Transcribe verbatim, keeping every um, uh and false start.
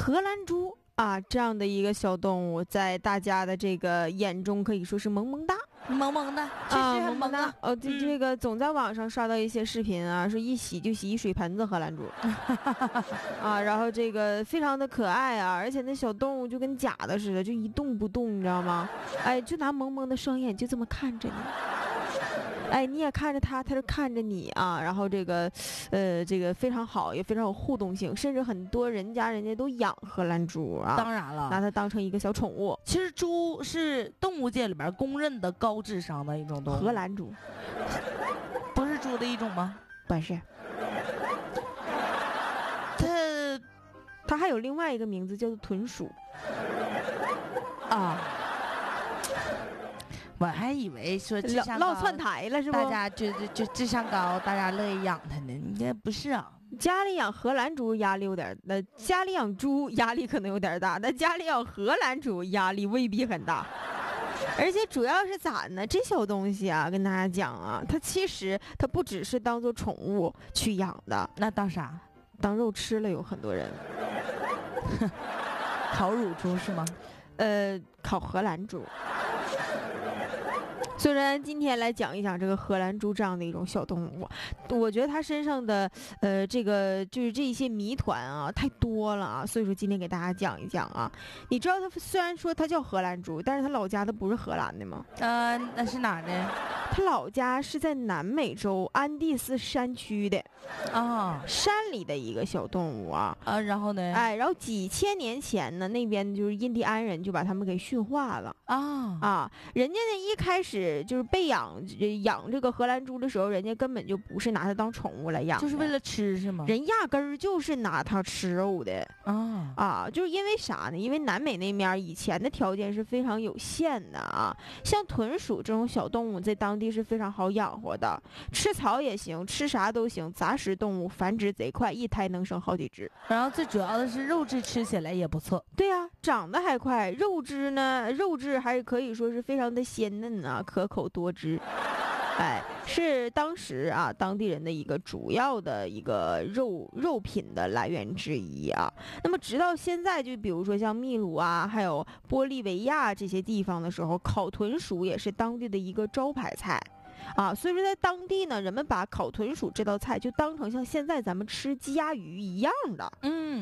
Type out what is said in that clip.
荷兰猪啊，这样的一个小动物，在大家的这个眼中可以说是萌萌哒。 萌萌的，确啊， 实很萌啊。 哦，这、 嗯这个总在网上刷到一些视频啊，说一洗就洗一水盆子荷兰猪，啊，然后这个非常的可爱啊，而且那小动物就跟假的似的，就一动不动，你知道吗？哎，就拿萌萌的双眼就这么看着你。哎，你也看着他，他就看着你啊，然后这个，呃，这个非常好，也非常有互动性，甚至很多人家人家都养荷兰猪啊， 当然了， 拿它当成一个小宠物。 其实猪是动物界里边公认的高智商的一种动物。 荷兰猪不是猪的一种吗？ 不是， 它它还有另外一个名字叫做豚鼠啊。我还以为说智商高落窜台了是不？ 大家就就就智商高，大家乐意养它呢。应该不是啊， 家里养荷兰猪压力有点，那家里养猪压力可能有点大，但家里养荷兰猪压力未必很大。而且主要是咋呢？这小东西啊，跟大家讲啊，它其实它不只是当做宠物去养的， 那当啥？ 当肉吃了有很多人。 烤乳猪是吗？ 呃，烤荷兰猪。虽然今天来讲一讲这个荷兰猪这样的一种小动物，我觉得它身上的呃这个就是这一些谜团啊太多了啊，所以说今天给大家讲一讲啊。你知道它虽然说它叫荷兰猪，但是它老家它不是荷兰的吗？ 呃，那是哪儿的？ 它老家是在南美洲安第斯山区的啊， 山里的一个小动物啊。 啊，然后呢？ 哎，然后几千年前呢，那边就是印第安人就把它们给驯化了啊啊，人家呢一开始。就是被养养这个荷兰猪的时候，人家根本就不是拿它当宠物来养， 就是为了吃是吗？ 人压根儿就是拿它吃肉的啊啊！就是因为啥呢？因为南美那面以前的条件是非常有限的啊，像豚鼠这种小动物在当地是非常好养活的，吃草也行，吃啥都行，杂食动物繁殖贼快，一胎能生好几只。 然后最主要的是肉质吃起来也不错。 对呀、啊，长得还快，肉质呢，肉质还可以说是非常的鲜嫩啊，可口多汁。哎，是当时啊当地人的一个主要的一个肉肉品的来源之一啊。那么直到现在，就比如说像秘鲁啊，还有玻利维亚这些地方的时候，烤豚鼠也是当地的一个招牌菜。啊，所以说在当地呢，人们把烤豚鼠这道菜就当成像现在咱们吃鸡鸭鱼一样的， 嗯。